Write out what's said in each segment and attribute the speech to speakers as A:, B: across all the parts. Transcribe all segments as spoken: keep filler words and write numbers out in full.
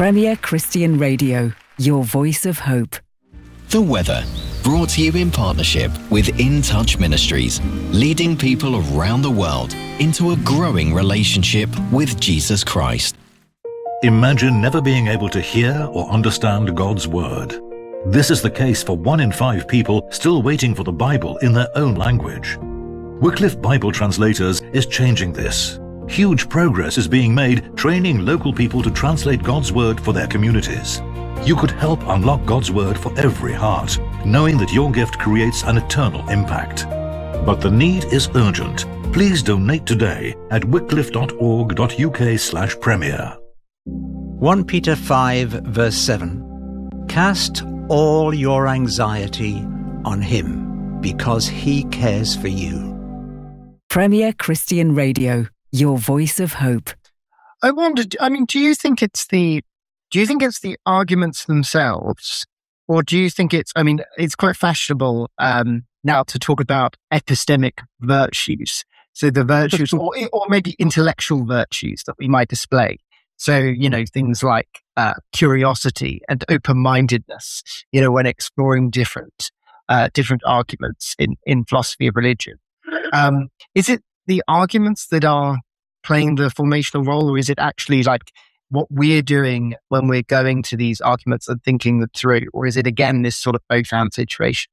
A: Premier Christian Radio, your voice of hope.
B: The weather, brought to you in partnership with In Touch Ministries, leading people around the world into a growing relationship with Jesus Christ.
C: Imagine never being able to hear or understand God's Word. This is the case for one in five people still waiting for the Bible in their own language. Wycliffe Bible Translators is changing this. Huge progress is being made training local people to translate God's Word for their communities. You could help unlock God's Word for every heart, knowing that your gift creates an eternal impact. But the need is urgent. Please donate today at wycliffe.org.uk slash premier.
D: First Peter five, verse seven. Cast all your anxiety on him, because he cares for you.
A: Premier Christian Radio, your voice of hope.
E: I wondered, I mean, do you think it's the, do you think it's the arguments themselves, or do you think it's, I mean, it's quite fashionable um, now to talk about epistemic virtues. So the virtues, or, or maybe intellectual virtues that we might display. So, you know, things like uh, curiosity and open-mindedness, you know, when exploring different, uh, different arguments in, in philosophy of religion. Um, is it the arguments that are playing the formational role, or is it actually like what we're doing when we're going to these arguments and thinking them through? Or is it, again, this sort of both-and situation?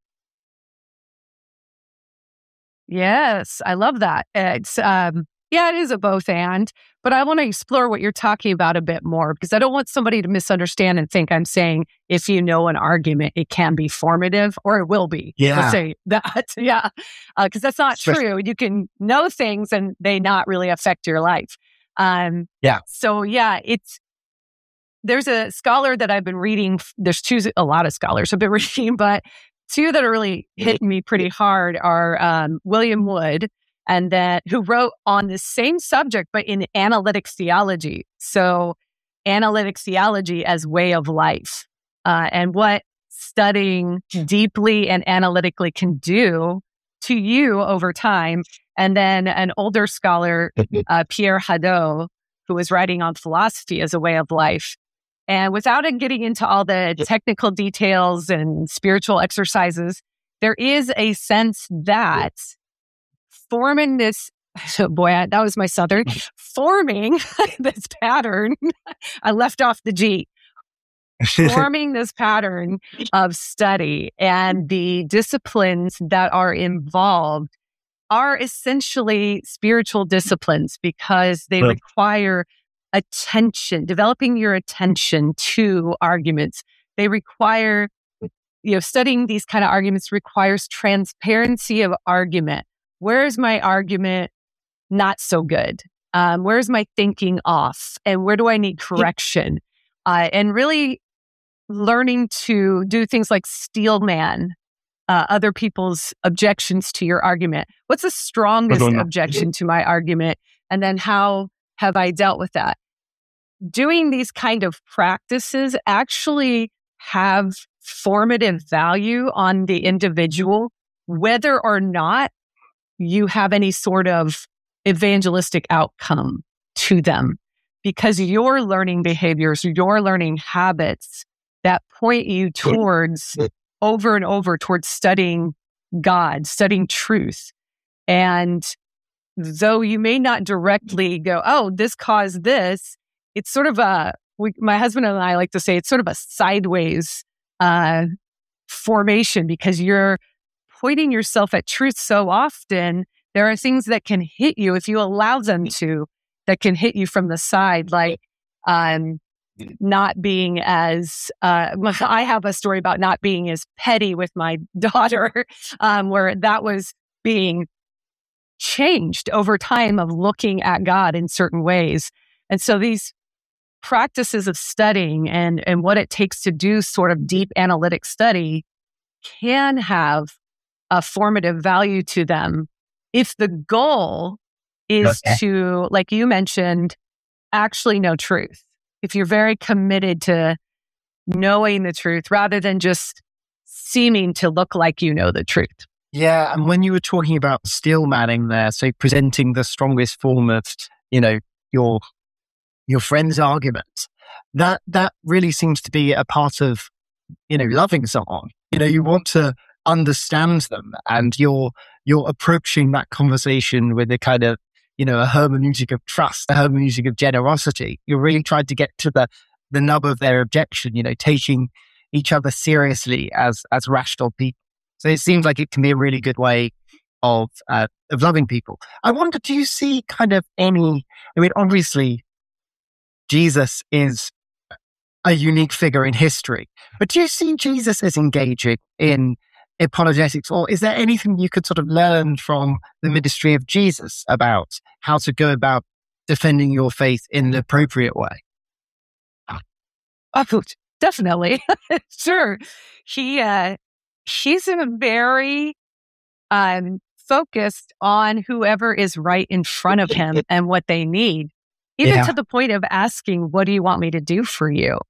F: Yes, I love that. It's, um, yeah, it is a both and, but I want to explore what you're talking about a bit more, because I don't want somebody to misunderstand and think I'm saying if you know an argument, it can be formative, or it will be.
E: Yeah.
F: Let's say that. Yeah. Because uh, that's not
E: Especially-
F: true. You can know things and they not really affect your life. Um,
E: Yeah.
F: So yeah, it's, there's a scholar that I've been reading. There's two, a lot of scholars I've been reading, but two that are really hitting me pretty hard are um, William Wood, and that who wrote on the same subject, but in analytic theology. So analytic theology as way of life, uh, and what studying deeply and analytically can do to you over time. And then an older scholar, uh, Pierre Hadot, who was writing on philosophy as a way of life. And without it getting into all the technical details and spiritual exercises, there is a sense that forming this, oh boy, I, that was my Southern, forming this pattern, I left off the G, forming this pattern of study and the disciplines that are involved are essentially spiritual disciplines, because they
E: Well,
F: require attention, developing your attention to arguments. They require, you know, studying these kind of arguments requires transparency of argument. Where's my argument not so good? Um, where's my thinking off? And where do I need correction? Uh, and really learning to do things like steelman uh, other people's objections to your argument. What's the strongest objection to my argument? And then how have I dealt with that? Doing these kind of practices actually have formative value on the individual, whether or not you have any sort of evangelistic outcome to them, because your learning behaviors, your learning habits that point you towards over and over towards studying God, studying truth. And though you may not directly go, oh, this caused this, it's sort of a, we, my husband and I like to say, it's sort of a sideways uh, formation, because you're pointing yourself at truth so often. There are things that can hit you if you allow them to, that can hit you from the side, like um, not being as, uh, I have a story about not being as petty with my daughter, um, where that was being changed over time of looking at God in certain ways. And so these practices of studying and, and what it takes to do sort of deep analytic study can have a formative value to them if the goal is
E: Okay.
F: to, like you mentioned, actually know truth. If you're very committed to knowing the truth rather than just seeming to look like you know the truth.
E: Yeah, and when you were talking about steel manning there, so presenting the strongest form of, you know, your your friend's argument, that that really seems to be a part of, you know, loving someone. You know, you want to understand them, and you're you're approaching that conversation with a kind of, you know, a hermeneutic of trust, a hermeneutic of generosity. You're really trying to get to the the nub of their objection, you know, taking each other seriously as as rational people. So it seems like it can be a really good way of uh, of loving people. I wonder, do you see kind of any, I mean, obviously Jesus is a unique figure in history, but do you see Jesus as engaging in apologetics, or is there anything you could sort of learn from the ministry of Jesus about how to go about defending your faith in the appropriate way?
F: Oh, definitely. Sure. He, uh, he's a very, um, focused on whoever is right in front of him and what they need, even yeah. to the point of asking, what do you want me to do for you?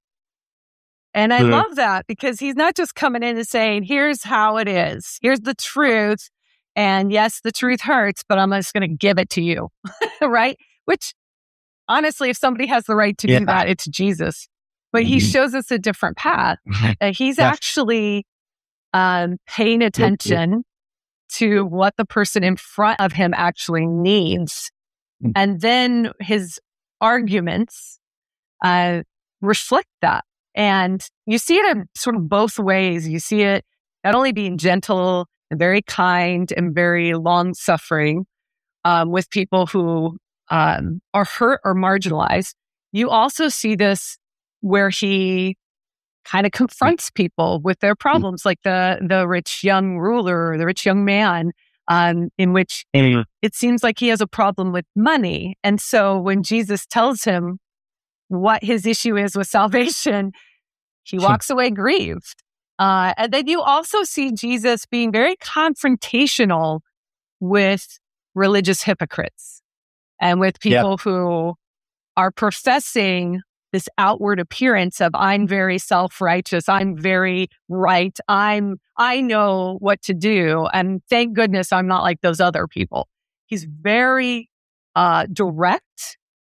F: And I mm-hmm. love that, because he's not just coming in and saying, here's how it is. Here's the truth. And yes, the truth hurts, but I'm just going to give it to you. Right? Which, honestly, if somebody has the right to yeah. do that, it's Jesus. But he shows us a different path. Uh, he's yes. actually um, paying attention to what the person in front of him actually needs. And then his arguments uh, reflect that. And you see it in sort of both ways. You see it not only being gentle and very kind and very long-suffering um, with people who um, are hurt or marginalized. You also see this where he kind of confronts people with their problems, like the the rich young ruler, the rich young man, um, in which it seems like he has a problem with money. And so when Jesus tells him what his issue is with salvation, he walks away grieved. Uh, and then you also see Jesus being very confrontational with religious hypocrites and with people yep. who are professing this outward appearance of, I'm very self-righteous, I'm very right, I'm, I know what to do, and thank goodness I'm not like those other people. He's very uh, direct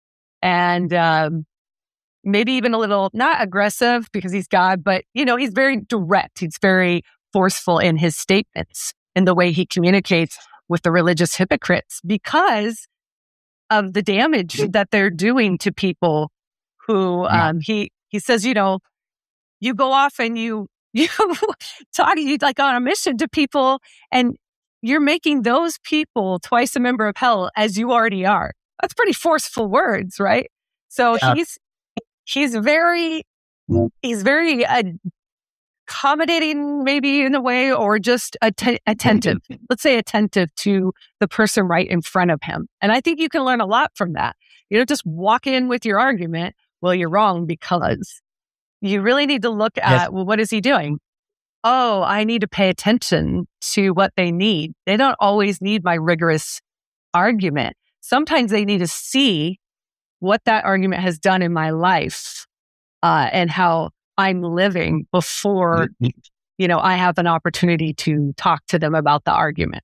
F: and um, maybe even a little, not aggressive because he's God, but, you know, he's very direct. He's very forceful in his statements, in the way he communicates with the religious hypocrites, because of the damage that they're doing to people who, yeah. um, he, he says, you know, you go off and you, you talk, you like on a mission to people, and you're making those people twice a member of hell as you already are. That's pretty forceful words, right? So yeah. he's, he's very, he's very uh, accommodating maybe in a way, or just att- attentive. Let's say attentive to the person right in front of him. And I think you can learn a lot from that. You don't just walk in with your argument, well, you're wrong, because you really need to look at, yes. well, what is he doing? Oh, I need to pay attention to what they need. They don't always need my rigorous argument. Sometimes they need to see what that argument has done in my life uh, and how I'm living before, you know, I have an opportunity to talk to them about the argument.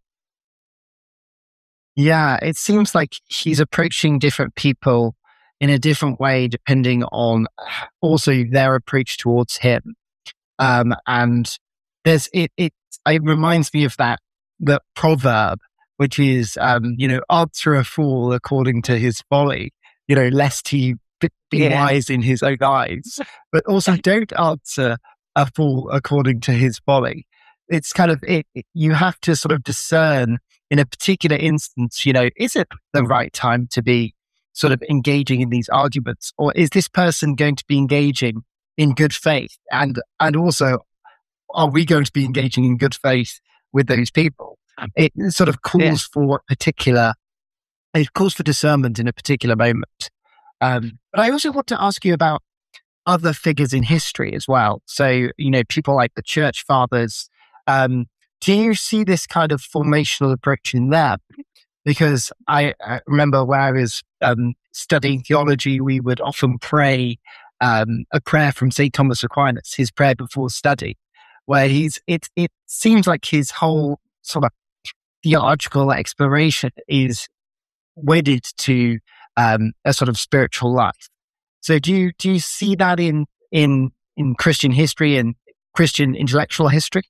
E: Yeah, it seems like he's approaching different people in a different way, depending on also their approach towards him. Um, and there's it, it, it reminds me of that, that proverb, which is, um, you know, answer a fool according to his folly, you know, lest he be yeah. wise in his own eyes, but also don't answer a fool according to his folly. It's kind of, it, it, you have to sort of discern in a particular instance, you know, is it the right time to be sort of engaging in these arguments, or is this person going to be engaging in good faith? And, and also, are we going to be engaging in good faith with those people? It sort of calls yeah. for a particular, it calls for discernment in a particular moment. Um, but I also want to ask you about other figures in history as well. So, you know, people like the church fathers, um, do you see this kind of formational approach in them? Because I, I remember when I was um, studying theology, we would often pray um, a prayer from Saint Thomas Aquinas, his prayer before study, where he's, it, it seems like his whole sort of theological exploration is wedded to um, a sort of spiritual life. So do you do you see that in in in Christian history and Christian intellectual history?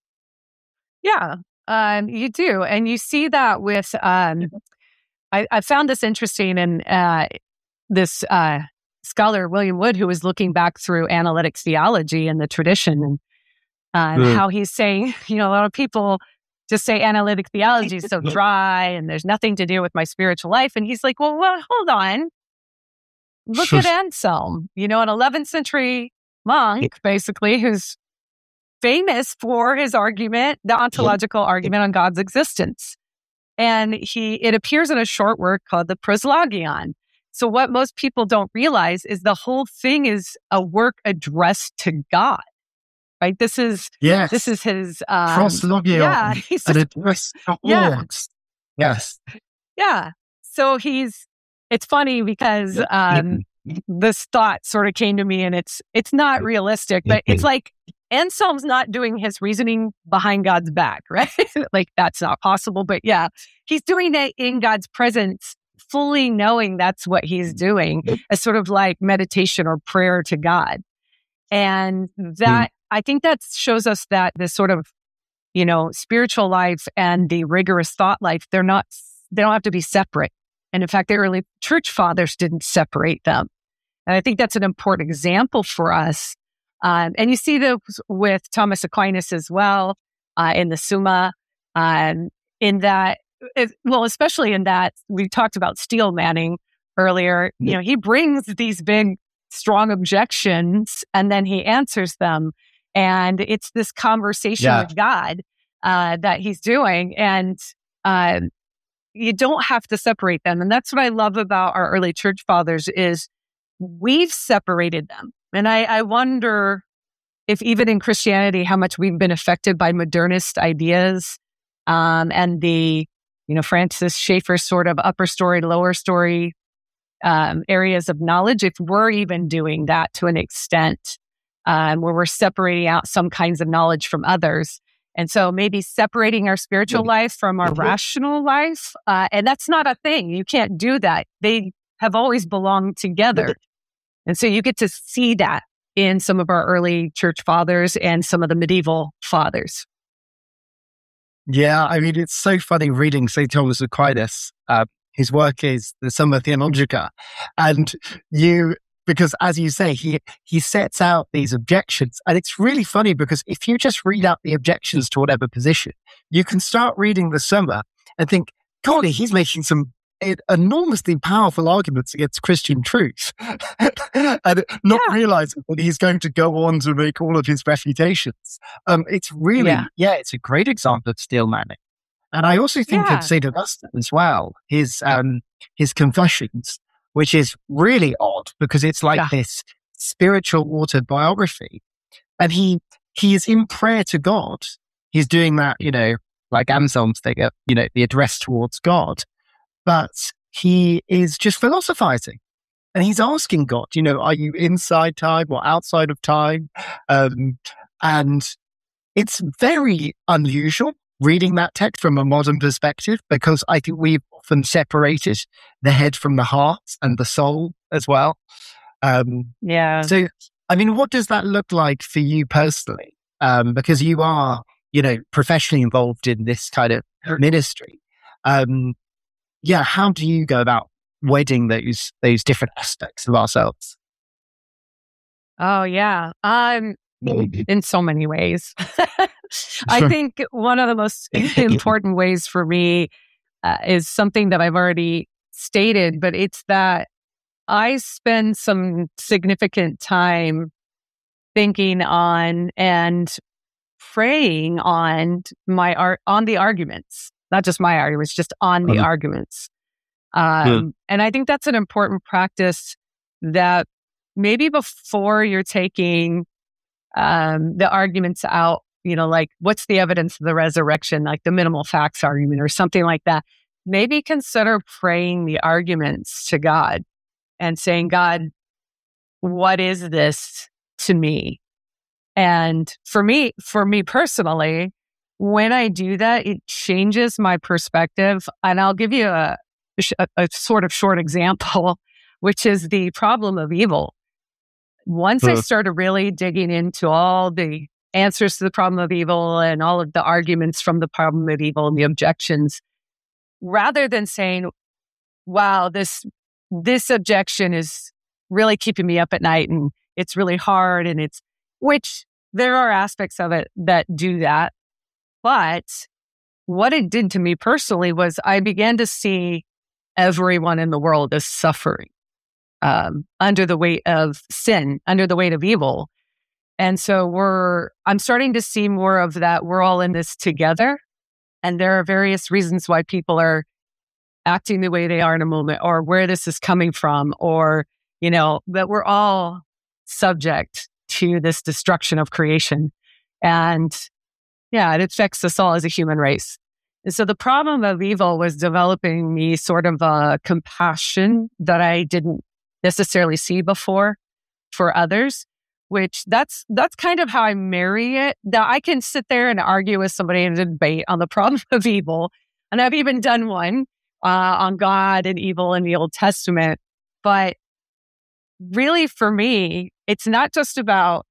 F: Yeah, um, you do. And you see that with, um, I, I found this interesting in uh, this uh, scholar, William Wood, who was looking back through analytic theology and the tradition, and uh, mm. how he's saying, you know, a lot of people just say analytic theology is so dry and there's nothing to do with my spiritual life. And he's like, well, well hold on. Look at Anselm, you know, an eleventh century monk, basically, who's famous for his argument, the ontological argument on God's existence. And he, it appears in a short work called the Proslogion. So what most people don't realize is the whole thing is a work addressed to God, right? This is,
E: yes.
F: this is his, um,
E: Proslogion,
F: yeah, he's
E: an address to
F: yeah.
E: Yes.
F: Yeah. So he's, it's funny because, um, this thought sort of came to me, and it's, it's not realistic, but it's like, Anselm's not doing his reasoning behind God's back, right? Like, that's not possible. But yeah, he's doing it in God's presence, fully knowing that's what he's doing, as sort of like meditation or prayer to God. And that, mm. I think that shows us that this sort of, you know, spiritual life and the rigorous thought life, they're not, they don't have to be separate. And in fact, the early church fathers didn't separate them. And I think that's an important example for us. Um, and you see this with Thomas Aquinas as well, uh, in the Summa, um, in that, it, well, especially in that we talked about Steel Manning earlier. You know, he brings these big, strong objections, and then he answers them. And it's this conversation yeah. with God uh, that he's doing. And uh, you don't have to separate them. And that's what I love about our early church fathers is we've separated them. And I, I wonder if even in Christianity, how much we've been affected by modernist ideas um, and the, you know, Francis Schaeffer's sort of upper story, lower story um, areas of knowledge, if we're even doing that to an extent um, where we're separating out some kinds of knowledge from others. And so maybe separating our spiritual life from our rational life. Uh, and that's not a thing. You can't do that. They have always belonged together. And so you get to see that in some of our early church fathers and some of the medieval fathers.
E: Yeah, I mean, it's so funny reading Saint Thomas Aquinas. Uh, his work is the Summa Theologica. And you, because as you say, he, he sets out these objections. And it's really funny because if you just read out the objections to whatever position, you can start reading the Summa and think, golly, he's making some enormously powerful arguments against Christian truth and not yeah. realizing that he's going to go on to make all of his refutations. Um, it's really, yeah. yeah, it's a great example of Steel Manning. And I also think yeah. of Saint Augustine as well, his, um, his Confessions, which is really odd because it's like yeah. this spiritual autobiography. And he, he is in prayer to God. He's doing that, you know, like Anselm's thing, you know, the address towards God. But he is just philosophizing, and he's asking God, you know, are you inside time or outside of time? Um, and it's very unusual reading that text from a modern perspective, because I think we've often separated the head from the heart and the soul as well. Um,
F: yeah.
E: So, I mean, what does that look like for you personally? Um, because you are, you know, professionally involved in this kind of ministry. Um, Yeah, how do you go about wedding those those different aspects of ourselves?
F: Oh yeah, um, in so many ways. I think one of the most important ways for me uh, is something that I've already stated, but it's that I spend some significant time thinking on and praying on my art on the arguments. Not just my arguments, just on the mm-hmm. arguments. Um, yeah. And I think that's an important practice that maybe before you're taking um, the arguments out, you know, like what's the evidence of the resurrection, like the minimal facts argument or something like that, maybe consider praying the arguments to God and saying, God, what is this to me? And for me, for me personally, when I do that, it changes my perspective. And I'll give you a, a, a sort of short example. which is the problem of evil. Once uh. I started really digging into all the answers to the problem of evil and all of the arguments from the problem of evil and the objections, rather than saying, wow, this this objection is really keeping me up at night and it's really hard, and it's, which there are aspects of it that do that. But what it did to me personally was I began to see everyone in the world as suffering um, under the weight of sin, under the weight of evil. And so we're, I'm starting to see more of that. We're all in this together. And there are various reasons why people are acting the way they are in a moment, or where this is coming from, or, you know, that we're all subject to this destruction of creation. And yeah, it affects us all as a human race. And so the problem of evil was developing me sort of a compassion that I didn't necessarily see before for others, which that's that's kind of how I marry it. Now, I can sit there and argue with somebody in a debate on the problem of evil. And I've even done one uh, on God and evil in the Old Testament. But really, for me, it's not just about,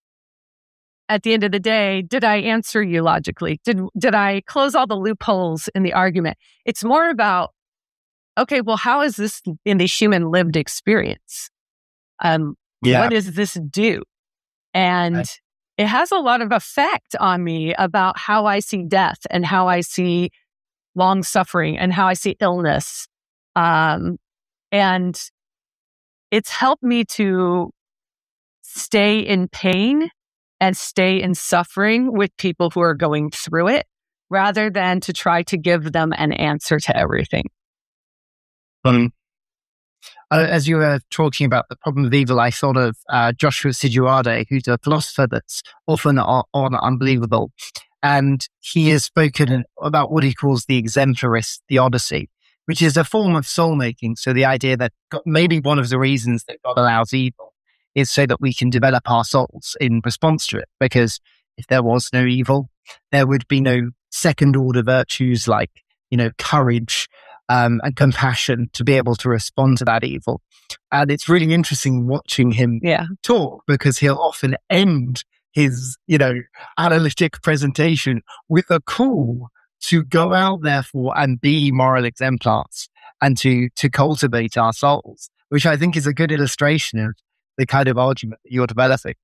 F: at the end of the day, did I answer you logically? Did did I close all the loopholes in the argument? It's more about, okay, well, how is this in the human lived experience? Um, yeah. What does this do? And right. It has a lot of effect on me about how I see death and how I see long suffering and how I see illness. Um, and it's helped me to stay in pain and stay in suffering with people who are going through it, rather than to try to give them an answer to everything.
E: Um, as you were talking about the problem of evil, I thought of uh, Joshua Sijuade, who's a philosopher that's often on, on Unbelievable. And he has spoken about what he calls the exemplarist theodicy, which is a form of soul making. So the idea that God, maybe one of the reasons that God allows evil is so that we can develop our souls in response to it. Because if there was no evil, there would be no second order virtues like, you know, courage um, and compassion to be able to respond to that evil. And it's really interesting watching him
F: yeah.
E: talk, because he'll often end his, you know, analytic presentation with a call to go out, therefore, and be moral exemplars and to, to cultivate our souls, which I think is a good illustration of the kind of argument that you're developing.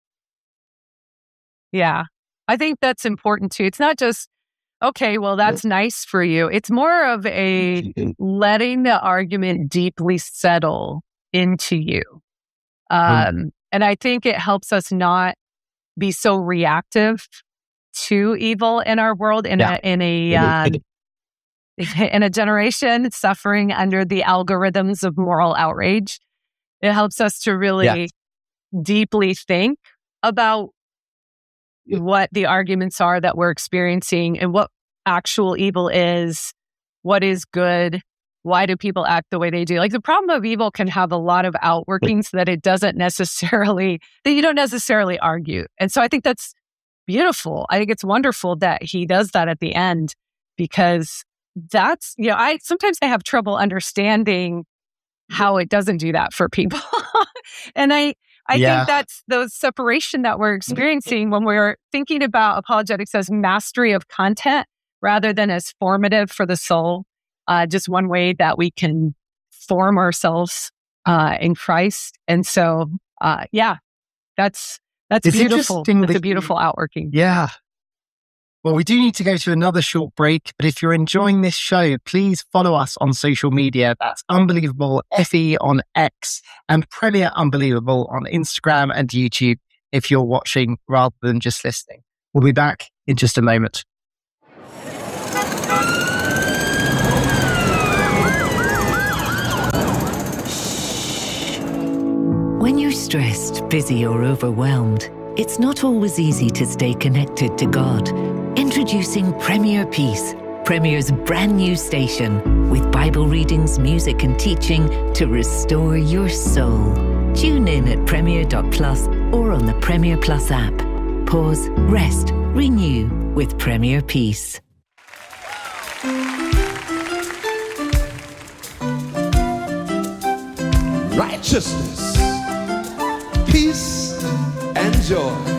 F: Yeah, I think that's important too. It's not just, okay, well, that's nice for you. It's more of a letting the argument deeply settle into you. Um, mm. And I think it helps us not be so reactive to evil in our world, in yeah. a in a um, in a generation suffering under the algorithms of moral outrage. It helps us to really yeah. deeply think about what the arguments are that we're experiencing and what actual evil is, what is good, why do people act the way they do. Like, the problem of evil can have a lot of outworkings that it doesn't necessarily, that you don't necessarily argue. And so I think that's beautiful. I think it's wonderful that he does that at the end, because that's, you know, I sometimes I have trouble understanding how it doesn't do that for people. And I, I yeah. think that's the separation that we're experiencing when we're thinking about apologetics as mastery of content rather than as formative for the soul. Uh, just one way that we can form ourselves uh, in Christ. And so, uh, yeah, that's that's it's beautiful. That's a beautiful you, outworking.
E: Yeah. Well, we do need to go to another short break, but if you're enjoying this show, please follow us on social media. That's Unbelievable F E on X and Premier Unbelievable on Instagram and YouTube if you're watching rather than just listening. We'll be back in just a moment.
A: When you're stressed, busy, or overwhelmed, it's not always easy to stay connected to God. Introducing Premier Peace, Premier's brand new station, with Bible readings, music, and teaching to restore your soul. Tune in at premier dot plus or on the Premier Plus app. Pause, rest, renew with Premier Peace.
G: righteousness, peace, and joy.